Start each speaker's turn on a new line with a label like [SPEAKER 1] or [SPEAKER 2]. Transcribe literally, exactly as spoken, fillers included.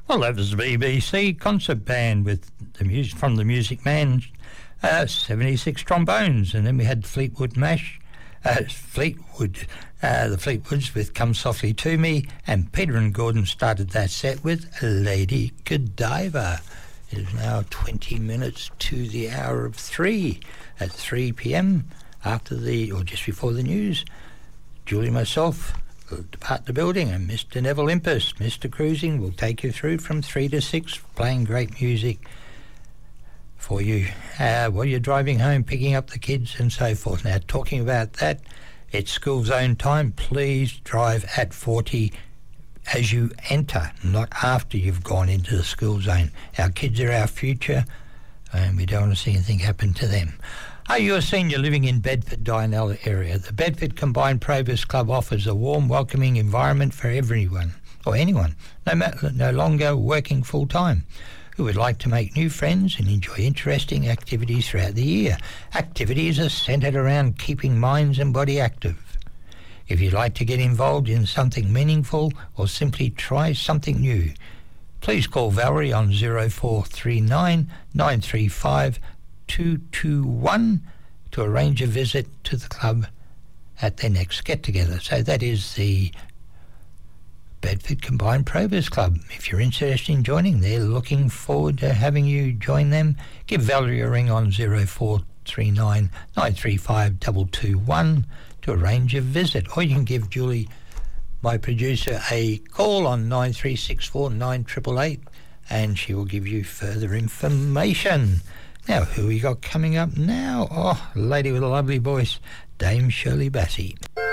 [SPEAKER 1] Well, that was the B B C concert band with the music from the Music Man, uh, seventy-six trombones, and then we had Fleetwood Mash, uh, Fleetwood, uh, the Fleetwoods with Come Softly to Me, and Peter and Gordon started that set with Lady Godiva. It is now twenty minutes to the hour of three. At three p.m. after the, or just before the news, Julie and myself will depart the building, and Mister Neville Impus, Mister Cruising, will take you through from three to six, playing great music for you uh, while you're driving home, picking up the kids and so forth. Now, talking about that, it's school zone time. Please drive at forty as you enter, not after you've gone into the school zone. Our kids are our future, and we don't want to see anything happen to them. Are you a senior living in Bedford Dianella area? The Bedford Combined Probus Club offers a warm, welcoming environment for everyone, or anyone, no matter, no longer working full-time, who would like to make new friends and enjoy interesting activities throughout the year. Activities are centred around keeping minds and body active. If you'd like to get involved in something meaningful or simply try something new, please call Valerie on zero four three nine, nine three five, two two one to arrange a visit to the club at their next get-together. So that is the Bedford Combined Probus Club. If you're interested in joining, they're looking forward to having you join them. Give Valerie a ring on zero four three nine, nine three five, two two one to arrange a visit. Or you can give Julie, my producer, a call on nine three six four, nine eight eight eight, and she will give you further information. Now, who we got coming up now? Oh, a lady with a lovely voice, Dame Shirley Bassey.